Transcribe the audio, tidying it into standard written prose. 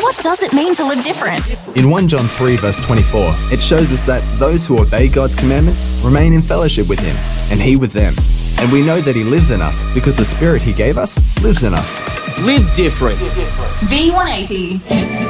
what does it mean to live different? In 1 John 3 verse 24, it shows us that those who obey God's commandments remain in fellowship with Him, and He with them. And we know that He lives in us because the Spirit He gave us lives in us. Live different. V180.